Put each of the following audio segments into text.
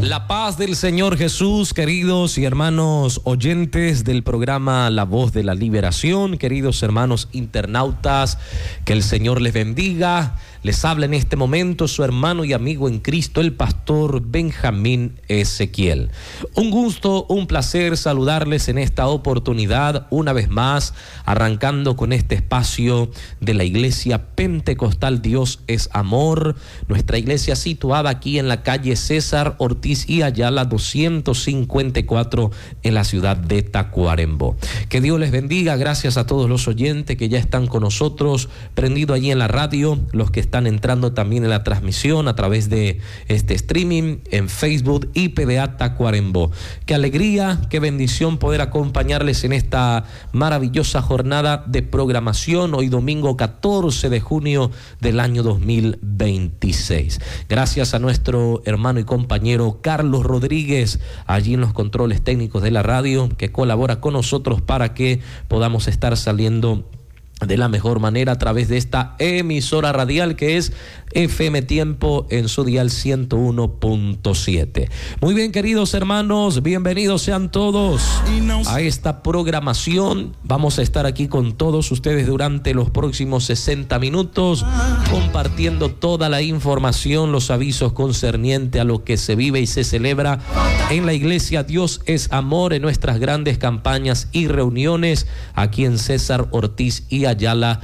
La paz del Señor Jesús, queridos y hermanos oyentes del programa La Voz de la Liberación, queridos hermanos internautas, que el Señor les bendiga. Les habla en este momento su hermano y amigo en Cristo, el pastor Benjamín Ezequiel. Un gusto, un placer saludarles en esta oportunidad, una vez más, arrancando con este espacio de la Iglesia Pentecostal Dios es Amor, nuestra iglesia situada aquí en la calle César Ortiz y Ayala 254 en la ciudad de Tacuarembó. Que Dios les bendiga, gracias a todos los oyentes que ya están con nosotros, prendido allí en la radio, los que están entrando también en la transmisión a través de este streaming en Facebook y PDA Tacuarembó. Qué alegría, qué bendición poder acompañarles en esta maravillosa jornada de programación, hoy domingo 14 de junio del año 2026. Gracias a nuestro hermano y compañero Carlos Rodríguez, allí en los controles técnicos de la radio, que colabora con nosotros para que podamos estar saliendo de la mejor manera a través de esta emisora radial que es FM Tiempo en su dial 101.7. Muy bien, queridos hermanos, bienvenidos sean todos a esta programación. Vamos a estar aquí con todos ustedes durante los próximos 60 minutos, compartiendo toda la información, los avisos concernientes a lo que se vive y se celebra en la iglesia Dios es Amor, en nuestras grandes campañas y reuniones aquí en César Ortiz y Ayala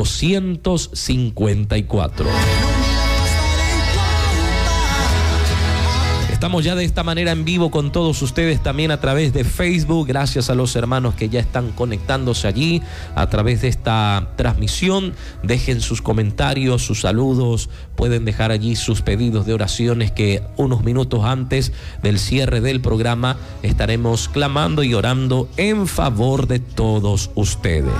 254. Estamos ya de esta manera en vivo con todos ustedes también a través de Facebook. Gracias a los hermanos que ya están conectándose allí a través de esta transmisión. Dejen sus comentarios, sus saludos. Pueden dejar allí sus pedidos de oraciones que unos minutos antes del cierre del programa estaremos clamando y orando en favor de todos ustedes.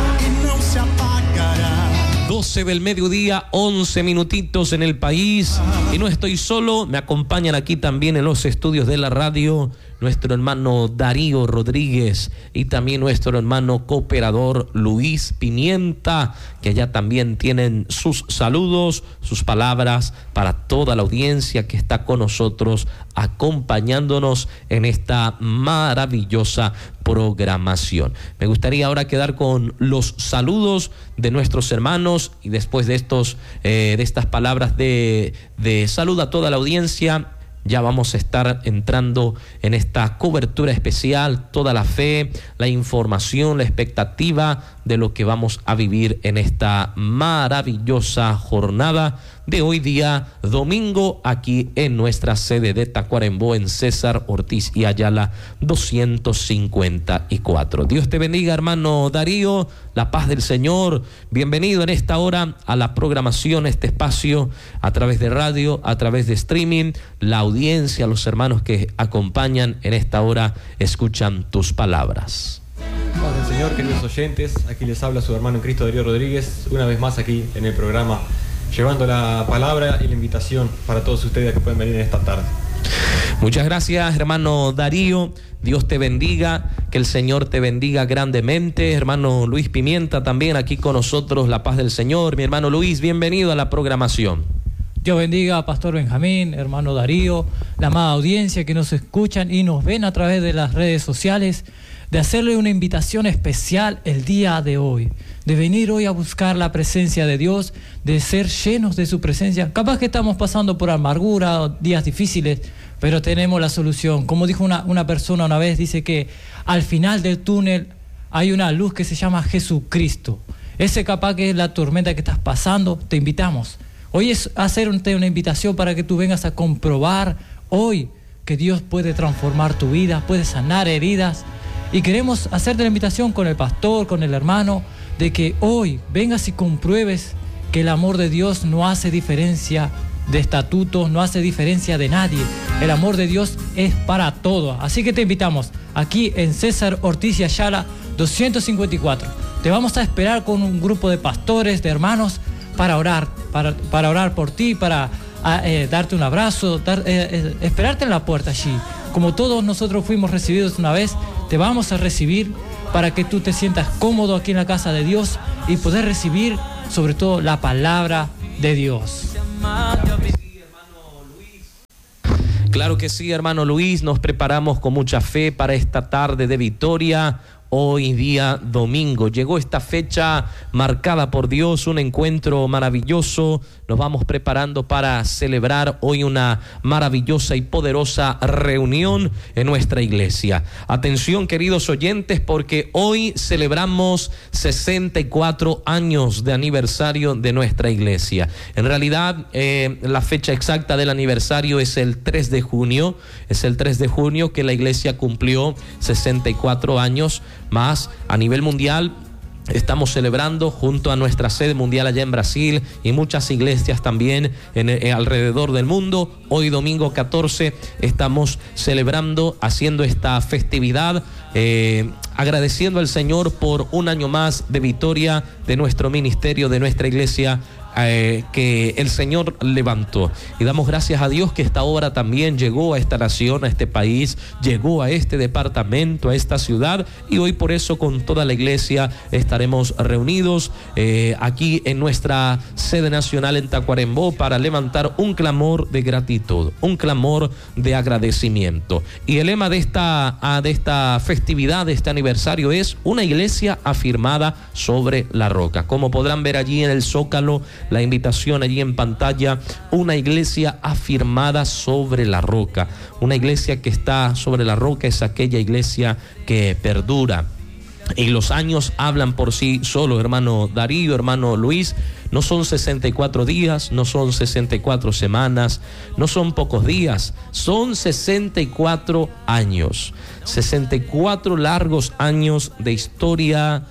12 del mediodía, 11 minutitos en el país. Y no estoy solo, me acompañan aquí también en los estudios de la radio nuestro hermano Darío Rodríguez y también nuestro hermano cooperador Luis Pimienta, que ya también tienen sus saludos, sus palabras para toda la audiencia que está con nosotros acompañándonos en esta maravillosa programación. Me gustaría ahora quedar con los saludos de nuestros hermanos y después de estas palabras de salud a toda la audiencia. Ya vamos a estar entrando en esta cobertura especial, toda la fe, la información, la expectativa de lo que vamos a vivir en esta maravillosa jornada de hoy día domingo aquí en nuestra sede de Tacuarembó en César Ortiz y Ayala 254. Dios te bendiga, hermano Darío, la paz del Señor. Bienvenido en esta hora a la programación, este espacio a través de radio, a través de streaming. La audiencia, los hermanos que acompañan en esta hora escuchan tus palabras. Paz del Señor, queridos oyentes, aquí les habla su hermano en Cristo Darío Rodríguez, una vez más aquí en el programa, llevando la palabra y la invitación para todos ustedes que pueden venir en esta tarde. Muchas gracias, hermano Darío. Dios te bendiga, que el Señor te bendiga grandemente. Hermano Luis Pimienta también aquí con nosotros, la paz del Señor. Mi hermano Luis, bienvenido a la programación. Dios bendiga a Pastor Benjamín, hermano Darío, la amada audiencia que nos escuchan y nos ven a través de las redes sociales, de hacerle una invitación especial el día de hoy, de venir hoy a buscar la presencia de Dios, de ser llenos de su presencia. Capaz que estamos pasando por amargura, días difíciles, pero tenemos la solución. Como dijo una persona una vez, dice que al final del túnel hay una luz que se llama Jesucristo. Ese capaz que es la tormenta que estás pasando, te invitamos. Hoy es hacerte una invitación para que tú vengas a comprobar hoy que Dios puede transformar tu vida, puede sanar heridas. Y queremos hacerte la invitación con el pastor, con el hermano, de que hoy vengas y compruebes que el amor de Dios no hace diferencia de estatutos, no hace diferencia de nadie. El amor de Dios es para todos. Así que te invitamos aquí en César Ortiz y Ayala 254. Te vamos a esperar con un grupo de pastores, de hermanos, para orar por ti, para darte un abrazo, esperarte en la puerta allí. Como todos nosotros fuimos recibidos una vez, te vamos a recibir para que tú te sientas cómodo aquí en la casa de Dios y poder recibir sobre todo la palabra de Dios. Claro que sí, hermano Luis, nos preparamos con mucha fe para esta tarde de victoria. Hoy día domingo, llegó esta fecha marcada por Dios, un encuentro maravilloso. Nos vamos preparando para celebrar hoy una maravillosa y poderosa reunión en nuestra iglesia. Atención, queridos oyentes, porque hoy celebramos 64 años de aniversario de nuestra iglesia. En realidad, la fecha exacta del aniversario es el 3 de junio. Es el 3 de junio que la iglesia cumplió 64 años. Más a nivel mundial estamos celebrando junto a nuestra sede mundial allá en Brasil y muchas iglesias también alrededor del mundo. Hoy domingo 14 estamos celebrando, haciendo esta festividad, agradeciendo al Señor por un año más de victoria de nuestro ministerio, de nuestra iglesia, que el Señor levantó, y damos gracias a Dios que esta obra también llegó a esta nación, a este país, llegó a este departamento, a esta ciudad, y hoy por eso con toda la iglesia estaremos reunidos aquí en nuestra sede nacional en Tacuarembó para levantar un clamor de gratitud, un clamor de agradecimiento. Y el lema de esta festividad, de este aniversario, es una iglesia afirmada sobre la roca. Como podrán ver allí en el Zócalo, la invitación allí en pantalla, una iglesia afirmada sobre la roca. Una iglesia que está sobre la roca es aquella iglesia que perdura. Y los años hablan por sí solo, hermano Darío, hermano Luis. No son 64 días, no son 64 semanas, no son pocos días, son 64 años. 64 largos años de historia,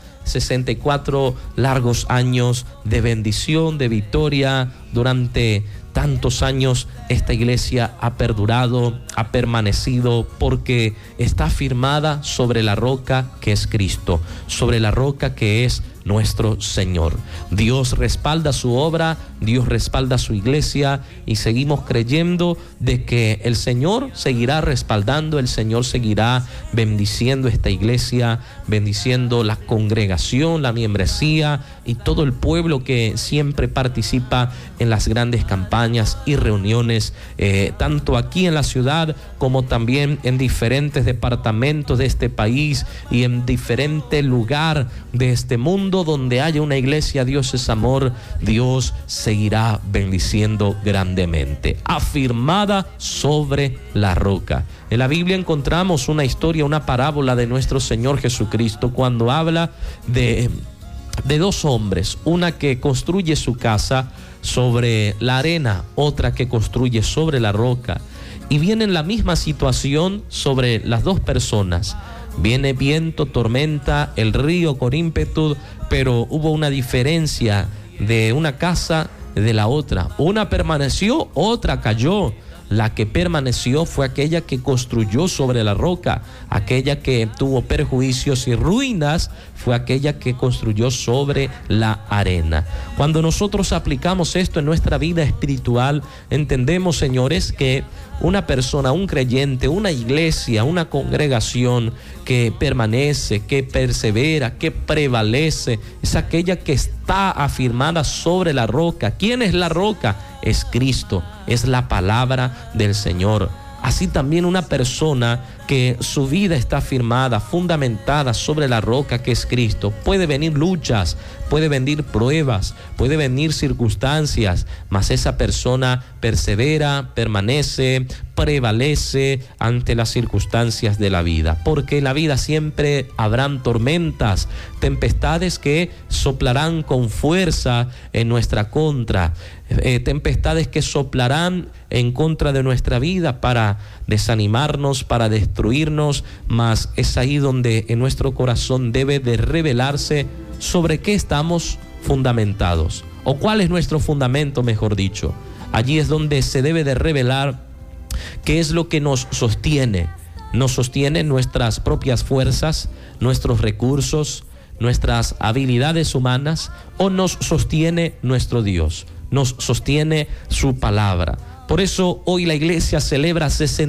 64 largos años de bendición, de victoria. Durante tantos años esta iglesia ha perdurado, ha permanecido, porque está firmada sobre la roca que es Cristo, sobre la roca que es nuestro Señor. Dios respalda su obra, Dios respalda su iglesia, y seguimos creyendo de que el Señor seguirá respaldando, el Señor seguirá bendiciendo esta iglesia, bendiciendo la congregación, la membresía y todo el pueblo que siempre participa en las grandes campañas y reuniones, tanto aquí en la ciudad como también en diferentes departamentos de este país y en diferente lugar de este mundo. Donde haya una iglesia, Dios es amor, Dios seguirá bendiciendo grandemente, afirmada sobre la roca. En la Biblia encontramos una historia, una parábola de nuestro Señor Jesucristo, cuando habla de dos hombres, una que construye su casa sobre la arena, otra que construye sobre la roca, y viene en la misma situación sobre las dos personas. Viene viento, tormenta, el río con ímpetu, pero hubo una diferencia de una casa de la otra. Una permaneció, otra cayó. La que permaneció fue aquella que construyó sobre la roca. Aquella que tuvo perjuicios y ruinas fue aquella que construyó sobre la arena. Cuando nosotros aplicamos esto en nuestra vida espiritual, entendemos, señores, que una persona, un creyente, una iglesia, una congregación que permanece, que persevera, que prevalece, es aquella que está afirmada sobre la roca. ¿Quién es la roca? Es Cristo, es la palabra del Señor. Así también una persona que su vida está firmada, fundamentada sobre la roca que es Cristo. Puede venir luchas, puede venir pruebas, puede venir circunstancias, mas esa persona persevera, permanece, prevalece ante las circunstancias de la vida. Porque en la vida siempre habrán tormentas, tempestades que soplarán con fuerza en nuestra contra, tempestades que soplarán en contra de nuestra vida para desanimarnos, para destruirnos, mas es ahí donde en nuestro corazón debe de revelarse sobre qué estamos fundamentados, o cuál es nuestro fundamento, mejor dicho. Allí es donde se debe de revelar qué es lo que nos sostiene. Nos sostienen nuestras propias fuerzas, nuestros recursos, nuestras habilidades humanas, o nos sostiene nuestro Dios, nos sostiene su palabra. Por eso hoy la iglesia celebra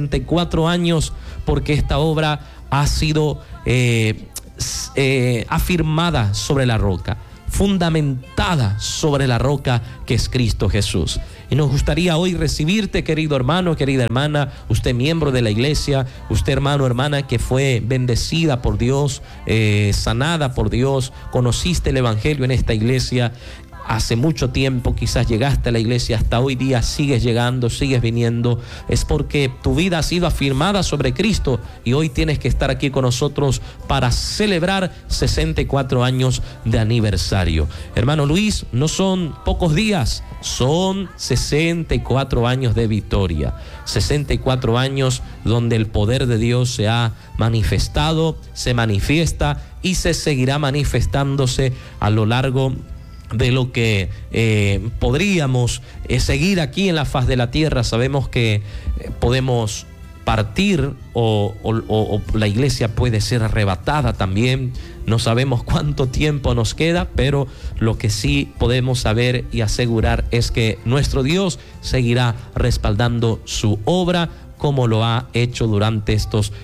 64 años, porque esta obra ha sido afirmada sobre la roca. fundamentada sobre la roca que es Cristo Jesús. Y nos gustaría hoy recibirte, querido hermano, querida hermana, usted miembro de la iglesia, usted hermano, hermana que fue bendecida por Dios, sanada por Dios, conociste el evangelio en esta iglesia. Hace mucho tiempo quizás llegaste a la iglesia, hasta hoy día sigues llegando, sigues viniendo. Es porque tu vida ha sido afirmada sobre Cristo y hoy tienes que estar aquí con nosotros para celebrar 64 años de aniversario. Hermano Luis, no son pocos días, son 64 años de victoria. 64 años donde el poder de Dios se ha manifestado, se manifiesta y se seguirá manifestándose a lo largo de lo que podríamos seguir aquí en la faz de la tierra. Sabemos que podemos partir o la iglesia puede ser arrebatada también. No sabemos cuánto tiempo nos queda, pero lo que sí podemos saber y asegurar es que nuestro Dios seguirá respaldando su obra como lo ha hecho durante estos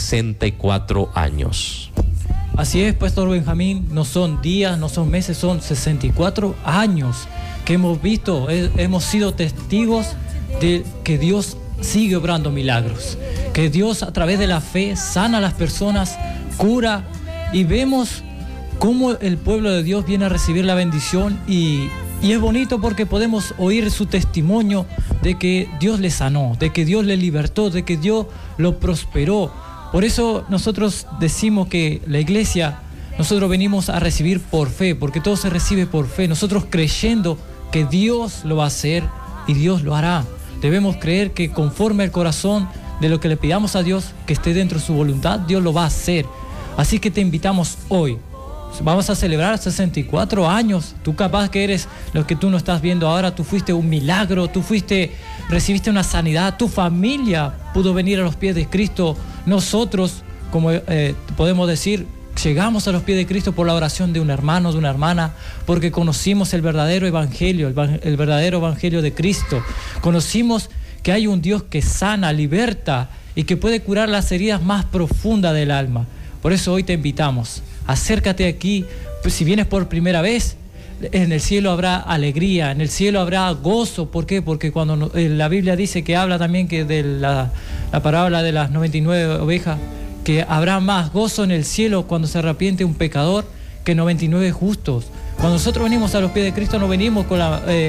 64 años. Así es, Pastor Benjamín, no son días, no son meses, son 64 años que hemos visto, hemos sido testigos de que Dios sigue obrando milagros, que Dios a través de la fe sana a las personas, cura, y vemos cómo el pueblo de Dios viene a recibir la bendición y es bonito porque podemos oír su testimonio de que Dios le sanó, de que Dios le libertó, de que Dios lo prosperó. Por eso nosotros decimos que la iglesia, nosotros venimos a recibir por fe, porque todo se recibe por fe. Nosotros creyendo que Dios lo va a hacer y Dios lo hará. Debemos creer que conforme al corazón de lo que le pidamos a Dios, que esté dentro de su voluntad, Dios lo va a hacer. Así que te invitamos hoy. Vamos a celebrar 64 años. Tú capaz que eres lo que tú no estás viendo ahora. Tú fuiste un milagro, recibiste una sanidad. Tu familia pudo venir a los pies de Cristo. Nosotros, como podemos decir, llegamos a los pies de Cristo por la oración de un hermano, de una hermana, porque conocimos el verdadero evangelio, el verdadero evangelio de Cristo. Conocimos que hay un Dios que sana, liberta y que puede curar las heridas más profundas del alma. Por eso hoy te invitamos. Acércate aquí, pues si vienes por primera vez, en el cielo habrá alegría, en el cielo habrá gozo. ¿Por qué? Porque cuando la Biblia dice que habla también que de la parábola de las 99 ovejas, que habrá más gozo en el cielo cuando se arrepiente un pecador que 99 justos. Cuando nosotros venimos a los pies de Cristo no venimos con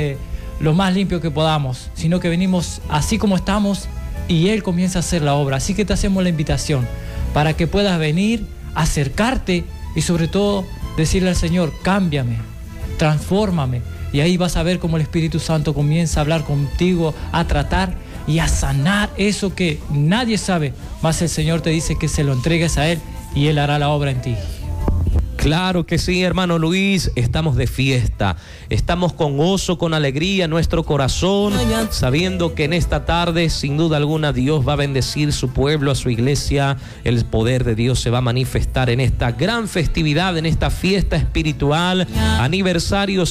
lo más limpio que podamos, sino que venimos así como estamos y Él comienza a hacer la obra. Así que te hacemos la invitación para que puedas venir, acercarte y sobre todo decirle al Señor: cámbiame, transfórmame. Y ahí vas a ver cómo el Espíritu Santo comienza a hablar contigo, a tratar y a sanar eso que nadie sabe, más el Señor te dice que se lo entregues a Él y Él hará la obra en ti. Claro que sí, hermano Luis, estamos de fiesta, estamos con gozo, con alegría en nuestro corazón, sabiendo que en esta tarde, sin duda alguna, Dios va a bendecir su pueblo, a su iglesia. El poder de Dios se va a manifestar en esta gran festividad, en esta fiesta espiritual, aniversario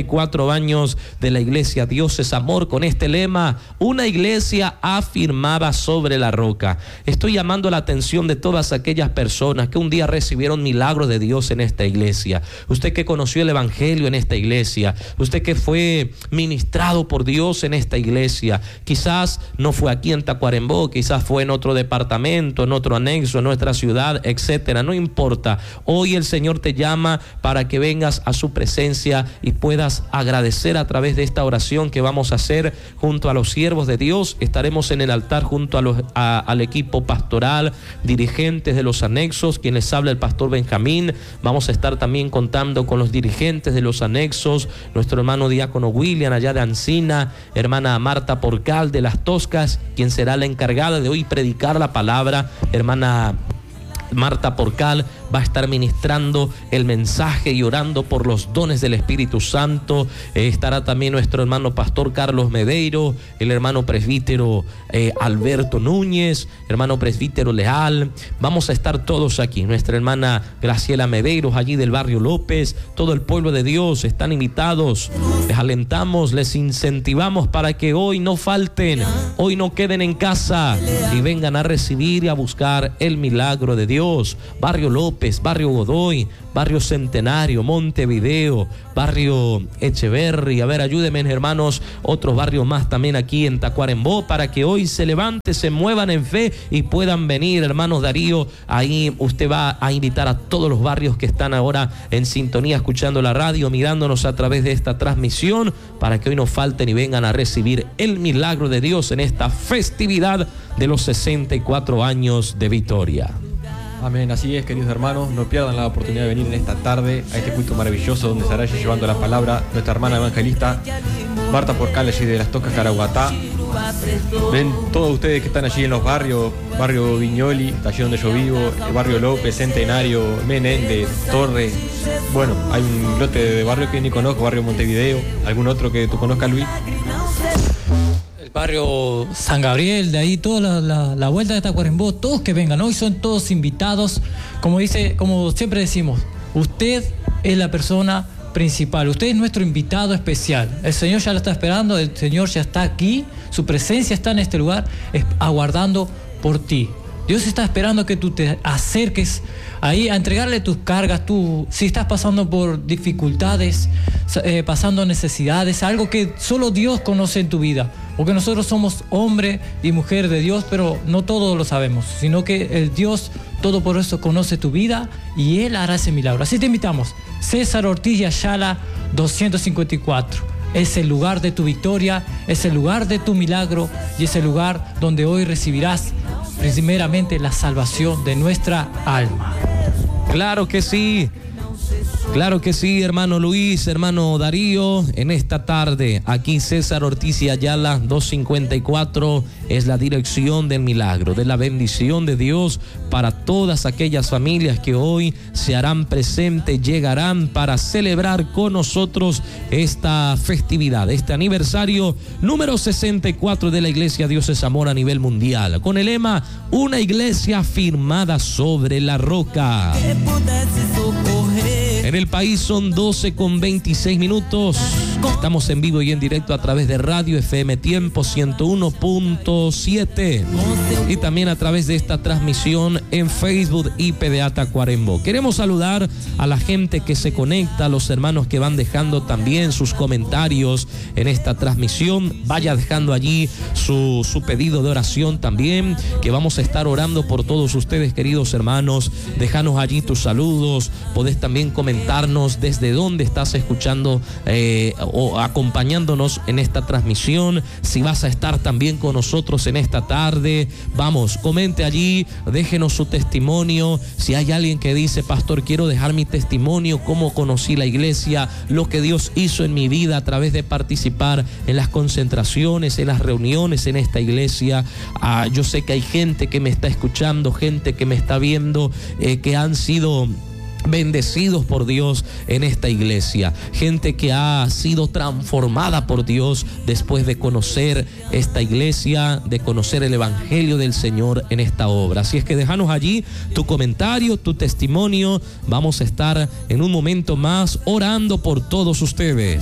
64 años de la iglesia Dios es Amor, con este lema: una iglesia afirmada sobre la roca. Estoy llamando la atención de todas aquellas personas que un día recibieron milagros de Dios en esta iglesia, usted que conoció el evangelio en esta iglesia, usted que fue ministrado por Dios en esta iglesia. Quizás no fue aquí en Tacuarembó, quizás fue en otro departamento, en otro anexo, en nuestra ciudad, etcétera. No importa, hoy el Señor te llama para que vengas a su presencia y puedas agradecer a través de esta oración que vamos a hacer junto a los siervos de Dios. Estaremos en el altar junto al equipo pastoral, dirigentes de los anexos, quien les habla el pastor Benjamín. Vamos a estar también contando con los dirigentes de los anexos, nuestro hermano diácono William allá de Ancina, hermana Marta Porcal de Las Toscas, quien será la encargada de hoy predicar la palabra. Hermana Marta Porcal va a estar ministrando el mensaje y orando por los dones del Espíritu Santo. Estará también nuestro hermano pastor Carlos Medeiro, el hermano presbítero Alberto Núñez, hermano presbítero Leal. Vamos a estar todos aquí. Nuestra hermana Graciela Medeiros allí del barrio López. Todo el pueblo de Dios están invitados. Les alentamos, les incentivamos para que hoy no falten, hoy no queden en casa y vengan a recibir y a buscar el milagro de Dios. Barrio López, López, barrio Godoy, barrio Centenario, Montevideo, barrio Echeverri. A ver, ayúdenme, hermanos, otros barrios más también aquí en Tacuarembó, para que hoy se levanten, se muevan en fe y puedan venir, hermanos Darío. Ahí usted va a invitar a todos los barrios que están ahora en sintonía, escuchando la radio, mirándonos a través de esta transmisión, para que hoy no falten y vengan a recibir el milagro de Dios en esta festividad de los 64 años de Victoria. Amén, así es, queridos hermanos, no pierdan la oportunidad de venir en esta tarde a este culto maravilloso donde estará llevando la palabra nuestra hermana evangelista Marta Porcal, allí de Las Tocas, Caraguatá. Ven todos ustedes que están allí en los barrios, barrio Viñoli, allí donde yo vivo, el barrio López, Centenario, Menéndez, Torres. Bueno, hay un lote de barrio que ni conozco, barrio Montevideo. ¿Algún otro que tú conozcas, Luis? El barrio San Gabriel, de ahí toda la vuelta de Tacuarembó, todos que vengan, hoy son todos invitados. Como siempre decimos, usted es la persona principal, usted es nuestro invitado especial. El Señor ya lo está esperando, el Señor ya está aquí, su presencia está en este lugar, aguardando por ti. Dios está esperando que tú te acerques ahí a entregarle tus cargas. Tú, si estás pasando por dificultades, pasando necesidades, algo que solo Dios conoce en tu vida, porque nosotros somos hombre y mujer de Dios, pero no todos lo sabemos, sino que el Dios Todopoderoso conoce tu vida y Él hará ese milagro. Así te invitamos, César Ortiz Ayala 254. Es el lugar de tu victoria, es el lugar de tu milagro y es el lugar donde hoy recibirás primeramente la salvación de nuestra alma. Claro que sí. Claro que sí, hermano Luis, hermano Darío. En esta tarde, aquí César Ortiz y Ayala 254 es la dirección del milagro, de la bendición de Dios para todas aquellas familias que hoy se harán presentes, llegarán para celebrar con nosotros esta festividad, este aniversario número 64 de la Iglesia Dios es Amor a nivel mundial, con el lema Una iglesia firmada sobre la roca. En el país son 12:26. Estamos en vivo y en directo a través de Radio FM Tiempo 101.7 y también a través de esta transmisión en Facebook IPDA Tacuarembó. Queremos saludar a la gente que se conecta, a los hermanos que van dejando también sus comentarios en esta transmisión. Vaya dejando allí su pedido de oración también, que vamos a estar orando por todos ustedes, queridos hermanos. Déjanos allí tus saludos. Podés también comentarnos desde dónde estás escuchando o acompañándonos en esta transmisión. Si vas a estar también con nosotros en esta tarde, vamos, comente allí, déjenos su testimonio. Si hay alguien que dice, pastor, quiero dejar mi testimonio, cómo conocí la iglesia, lo que Dios hizo en mi vida a través de participar en las concentraciones, en las reuniones en esta iglesia. Yo sé que hay gente que me está escuchando, gente que me está viendo, que han sido bendecidos por Dios en esta iglesia, gente que ha sido transformada por Dios después de conocer esta iglesia, de conocer el evangelio del Señor en esta obra. Así es que déjanos allí tu comentario, tu testimonio. Vamos a estar en un momento más orando por todos ustedes.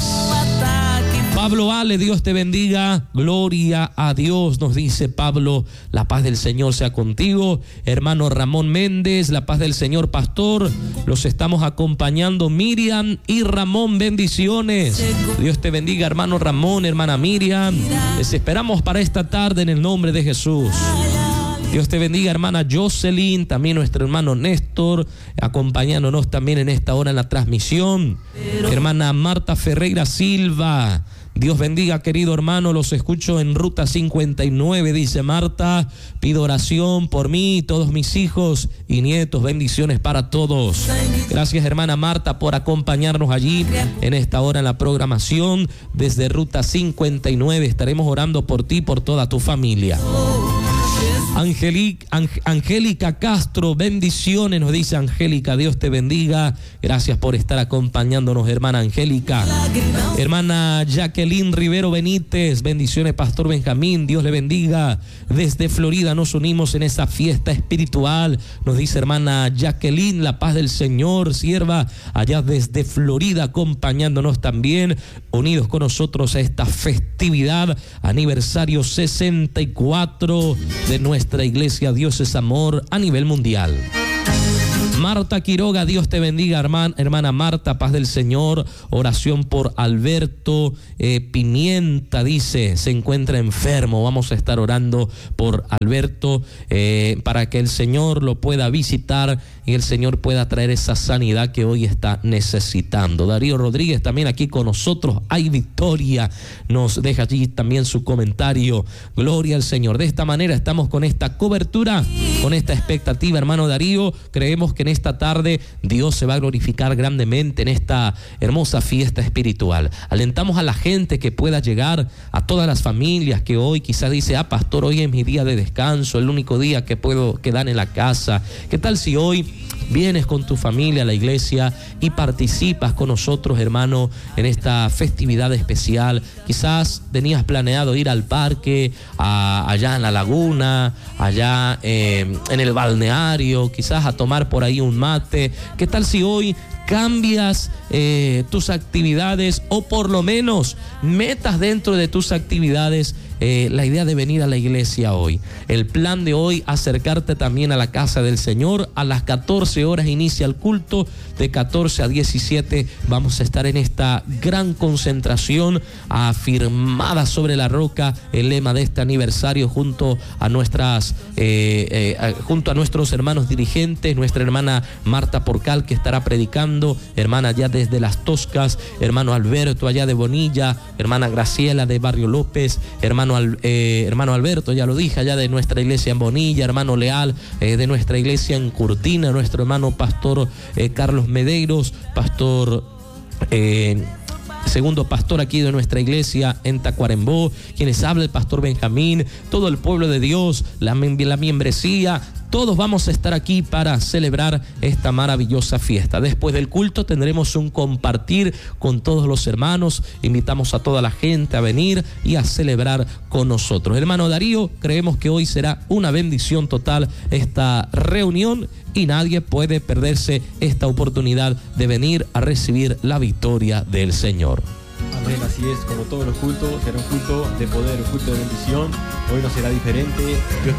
Pablo Ale, Dios te bendiga, gloria a Dios, nos dice Pablo, la paz del Señor sea contigo. Hermano Ramón Méndez, la paz del Señor, pastor, los estamos acompañando Miriam y Ramón, bendiciones. Dios te bendiga, hermano Ramón, hermana Miriam, les esperamos para esta tarde en el nombre de Jesús. Dios te bendiga, hermana Jocelyn, también nuestro hermano Néstor, acompañándonos también en esta hora en la transmisión. Hermana Marta Ferreira Silva, Dios bendiga, querido hermano, los escucho en Ruta 59, dice Marta, pido oración por mí, todos mis hijos y nietos, bendiciones para todos. Gracias, hermana Marta, por acompañarnos allí en esta hora en la programación desde Ruta 59, estaremos orando por ti y por toda tu familia. Angélica Castro, bendiciones, nos dice Angélica, Dios te bendiga, gracias por estar acompañándonos, hermana Angélica. Hermana Jacqueline Rivero Benítez, bendiciones, pastor Benjamín, Dios le bendiga. Desde Florida nos unimos en esa fiesta espiritual, nos dice hermana Jacqueline, la paz del Señor, sierva, allá desde Florida acompañándonos también, unidos con nosotros a esta festividad, aniversario 64 de nuestra iglesia Dios es Amor a nivel mundial. Marta Quiroga, Dios te bendiga, hermana Marta, paz del Señor. Oración por Alberto Pimienta, dice, se encuentra enfermo. Vamos a estar orando por Alberto para que el Señor lo pueda visitar y el Señor pueda traer esa sanidad que hoy está necesitando. Darío Rodríguez también aquí con nosotros. Hay victoria, nos deja allí también su comentario. Gloria al Señor. De esta manera estamos con esta cobertura, con esta expectativa, hermano Darío. Creemos que en esta tarde Dios se va a glorificar grandemente en esta hermosa fiesta espiritual. Alentamos a la gente que pueda llegar, a todas las familias que hoy quizás dice, pastor, hoy es mi día de descanso, el único día que puedo quedar en la casa. ¿Qué tal si hoy vienes con tu familia a la iglesia y participas con nosotros, hermano, en esta festividad especial? Quizás tenías planeado ir al parque, allá en la laguna, allá en el balneario, quizás a tomar por ahí un mate. ¿Qué tal si hoy cambias tus actividades, o por lo menos metas dentro de tus actividades la idea de venir a la iglesia hoy? El plan de hoy, acercarte también a la casa del Señor. A las 14 horas inicia el culto, de 14 a 17 vamos a estar en esta gran concentración afirmada sobre la roca, el lema de este aniversario, junto a nuestros hermanos dirigentes, nuestra hermana Marta Porcal, que estará predicando, hermana allá desde Las Toscas, hermano Alberto allá de Bonilla, hermana Graciela de Barrio López, hermano Alberto, ya lo dije, allá de nuestra iglesia en Bonilla, hermano Leal de nuestra iglesia en Curtina, nuestro hermano pastor Carlos Medeiros, pastor segundo pastor aquí de nuestra iglesia en Tacuarembó, quienes habla el pastor Benjamín, todo el pueblo de Dios, la membresía. Todos vamos a estar aquí para celebrar esta maravillosa fiesta. Después del culto tendremos un compartir con todos los hermanos. Invitamos a toda la gente a venir y a celebrar con nosotros. Hermano Darío, creemos que hoy será una bendición total esta reunión y nadie puede perderse esta oportunidad de venir a recibir la victoria del Señor. Amén, así es, como todos los cultos, será un culto de poder, un culto de bendición. Hoy no será diferente. Dios